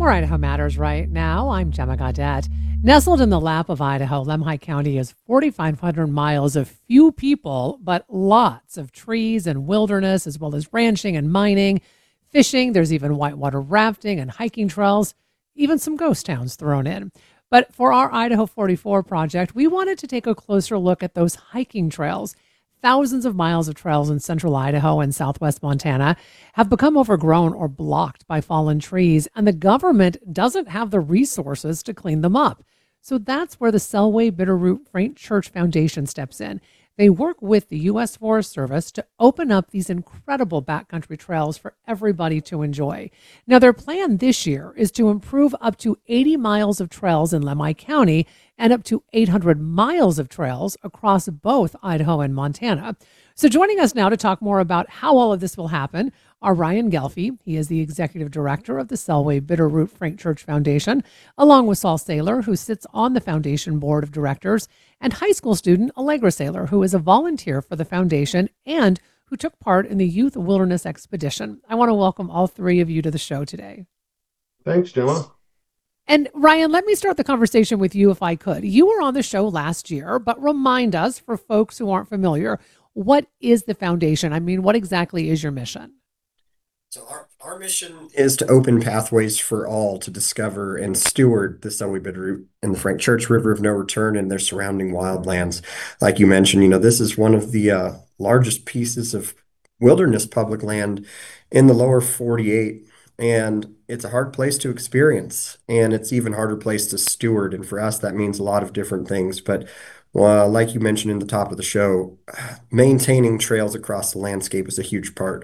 For Idaho Matters right now, I'm Gemma Gaudette. Nestled in the lap of Idaho, Lemhi County is 4,500 miles of few people, but lots of trees and wilderness, as well as ranching and mining, fishing. There's even whitewater rafting and hiking trails, even some ghost towns thrown in. But for our Idaho 44 project, we wanted to take a closer look at those hiking trails. Thousands of miles of trails in central Idaho and southwest Montana have become overgrown or blocked by fallen trees, and the government doesn't have the resources to clean them up. So that's where the Selway Bitterroot Frank Church Foundation steps in. They work with the U.S. Forest Service to open up these incredible backcountry trails for everybody to enjoy. Now, their plan this year is to improve up to 80 miles of trails in Lemhi County and up to 800 miles of trails across both Idaho and Montana. So joining us now to talk more about how all of this will happen are Ryan Gelfi. He is the executive director of the Selway Bitterroot Frank Church Foundation, along with Saul Saylor, who sits on the foundation board of directors, and high school student Allegra Saylor, who is a volunteer for the foundation and who took part in the Youth Wilderness Expedition. I want to welcome all three of you to the show today. Thanks, Gemma. And Ryan, let me start the conversation with you if I could. You were on the show last year, but remind us, for folks who aren't familiar, what is the foundation? I mean, what exactly is your mission? So our mission is to open pathways for all to discover and steward the Selway Bitterroot and the Frank Church River of No Return and their surrounding wildlands. Like you mentioned, this is one of the largest pieces of wilderness public land in the lower 48, and it's a hard place to experience, and it's even harder place to steward. And for us, that means a lot of different things. But like you mentioned in the top of the show, maintaining trails across the landscape is a huge part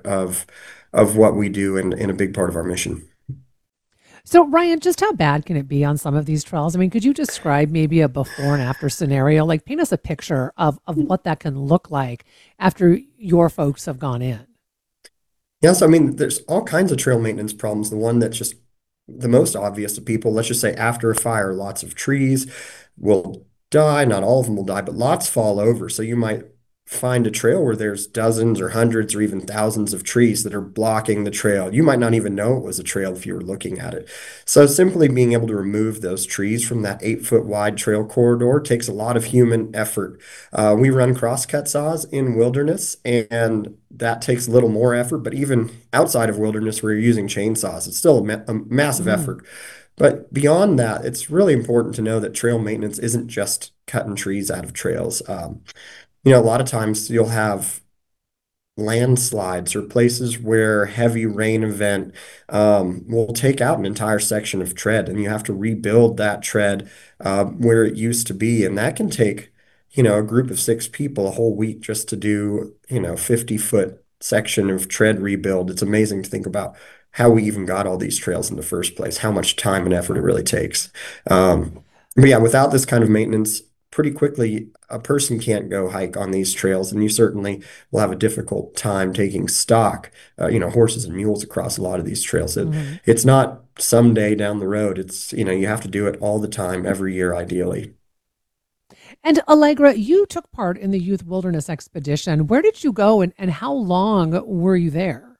of what we do and a big part of our mission. So, Ryan, just how bad can it be on some of these trails? I mean, could you describe maybe a before and after scenario? Like, paint us a picture of what that can look like after your folks have gone in. Yes, I mean, there's all kinds of trail maintenance problems. The one that's just the most obvious to people, let's just say after a fire, lots of trees will die. Not all of them will die, but lots fall over. So you might find a trail where there's dozens or hundreds or even thousands of trees that are blocking the trail. You might not even know it was a trail if you were looking at it. So simply being able to remove those trees from that 8 foot wide trail corridor takes a lot of human effort. We run crosscut saws in wilderness, and that takes a little more effort, but even outside of wilderness where you're using chainsaws, it's still a massive Mm. effort. But beyond that, it's really important to know that trail maintenance isn't just cutting trees out of trails. A lot of times you'll have landslides or places where heavy rain event will take out an entire section of tread, and you have to rebuild that tread where it used to be. And that can take, a group of 6 people a whole week just to do, 50-foot section of tread rebuild. It's amazing to think about how we even got all these trails in the first place, how much time and effort it really takes. But yeah, without this kind of maintenance, pretty quickly a person can't go hike on these trails, and you certainly will have a difficult time taking stock, horses and mules across a lot of these trails. Hmm. It's not someday down the road. It's, you have to do it all the time, every year, ideally. And Allegra, you took part in the Youth Wilderness Expedition. Where did you go and how long were you there?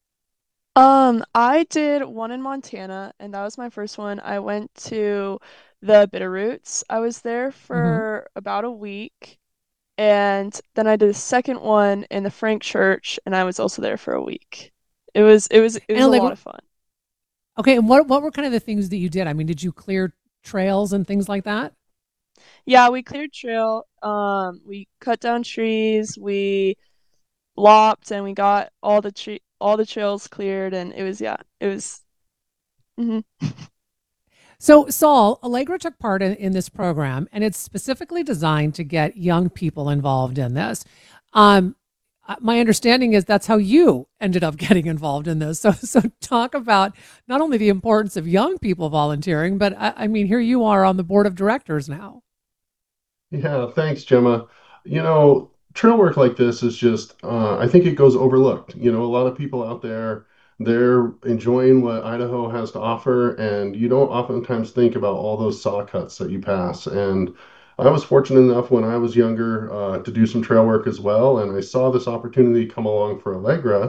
I did one in Montana, and that was my first one. I went to the Bitterroots. I was there Hmm. for about a week, and then I did a second one in the Frank Church, and I was also there for a week. It And was a lot Allegra, of fun. okay, and what were kind of the things that you did? I mean, did you clear trails and things like that? Yeah, we cleared trail. We cut down trees, we lopped, and we got all the trails cleared, and it was yeah, it was. Mhm. So, Saul, Allegra took part in this program, and it's specifically designed to get young people involved in this. Um, my understanding is that's how you ended up getting involved in this. So talk about not only the importance of young people volunteering, but I mean, here you are on the board of directors now. Yeah, thanks, Gemma. Trail work like this is just, I think it goes overlooked. A lot of people out there, they're enjoying what Idaho has to offer, and you don't oftentimes think about all those saw cuts that you pass. And I was fortunate enough when I was younger to do some trail work as well, and I saw this opportunity come along for Allegra.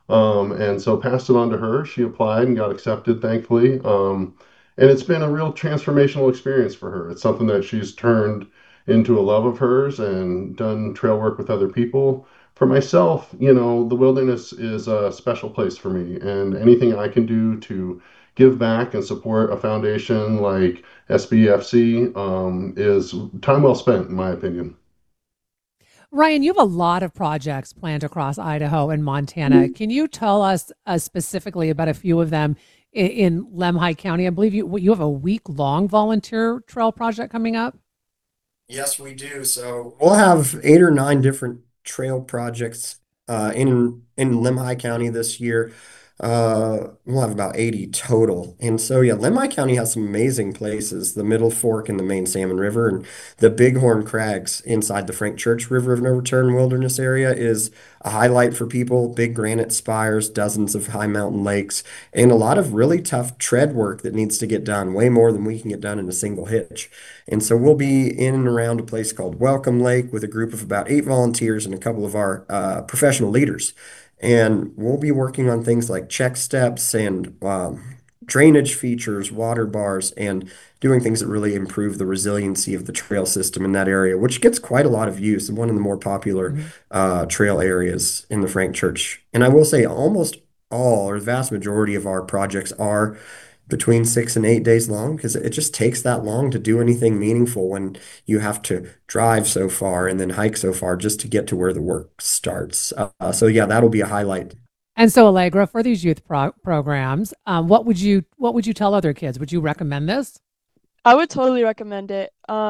And so passed it on to her. She applied and got accepted, thankfully. And it's been a real transformational experience for her. It's something that she's turned into a love of hers and done trail work with other people. For myself, the wilderness is a special place for me, and anything I can do to give back and support a foundation like SBFC is time well spent, in my opinion. Ryan, you have a lot of projects planned across Idaho and Montana. Can you tell us specifically about a few of them in Lemhi County? I believe you have a week-long volunteer trail project coming up. Yes, we do. So we'll have 8 or 9 different trail projects in Lemhi County this year. We'll have about 80 total. And so yeah, Lemhi County has some amazing places. The Middle Fork in the main Salmon River and the Bighorn Crags inside the Frank Church River of No Return Wilderness area is a highlight for people. Big granite spires, dozens of high mountain lakes, and a lot of really tough tread work that needs to get done, way more than we can get done in a single hitch. And so we'll be in and around a place called Welcome Lake with a group of about 8 volunteers and a couple of our professional leaders. And we'll be working on things like check steps and drainage features, water bars, and doing things that really improve the resiliency of the trail system in that area, which gets quite a lot of use and one of the more popular Mhm. trail areas in the Frank Church. And I will say almost all or the vast majority of our projects are between 6 and 8 days long because it just takes that long to do anything meaningful when you have to drive so far and then hike so far just to get to where the work starts. So yeah, that'll be a highlight. And so, Allegra, for these youth programs, what would you tell other kids? Would you recommend this? I would totally recommend it.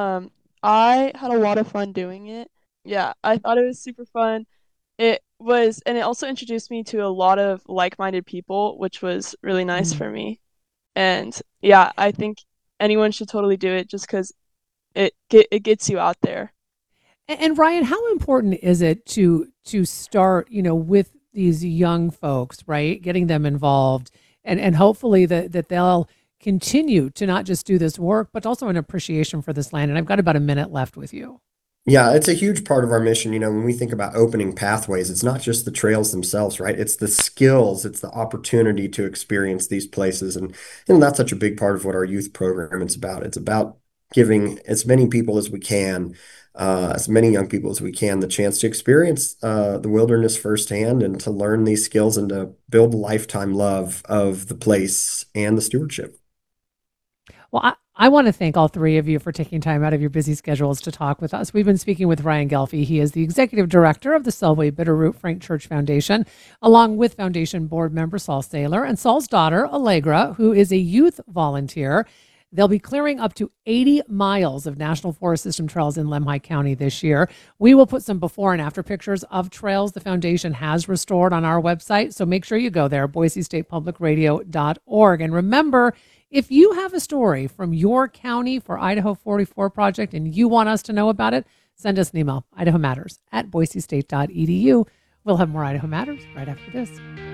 I had a lot of fun doing it. Yeah, I thought it was super fun. And it also introduced me to a lot of like-minded people, which was really nice Mm. for me. And yeah, I think anyone should totally do it just because it gets you out there. And Ryan, how important is it to start, with these young folks, right? Getting them involved and hopefully that they'll continue to not just do this work, but also an appreciation for this land. And I've got about a minute left with you. Yeah, it's a huge part of our mission. When we think about opening pathways, it's not just the trails themselves, right? It's the skills, it's the opportunity to experience these places. And that's such a big part of what our youth program is about. It's about giving as many people as we can, as many young people as we can, the chance to experience the wilderness firsthand and to learn these skills and to build a lifetime love of the place and the stewardship. Well, I want to thank all three of you for taking time out of your busy schedules to talk with us. We've been speaking with Ryan Gelfie. He is the executive director of the Selway Bitterroot Frank Church Foundation, along with foundation board member Saul Saylor and Saul's daughter, Allegra, who is a youth volunteer. They'll be clearing up to 80 miles of National Forest System trails in Lemhi County this year. We will put some before and after pictures of trails the foundation has restored on our website, so make sure you go there, boisestatepublicradio.org. And remember, if you have a story from your county for Idaho 44 project and you want us to know about it, send us an email, idahomatters@boisestate.edu. We'll have more Idaho Matters right after this.